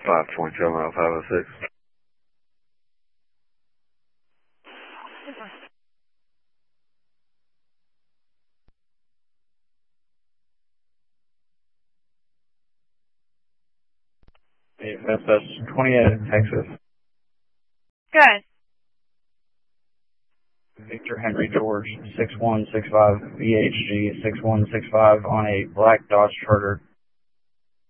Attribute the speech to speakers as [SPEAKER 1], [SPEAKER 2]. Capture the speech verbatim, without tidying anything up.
[SPEAKER 1] five twenty-seven oh five oh six.
[SPEAKER 2] Memphis, twenty-eight, Texas.
[SPEAKER 3] Good.
[SPEAKER 2] Victor Henry George, six one six five, V H G, six one six five on a black Dodge Charger,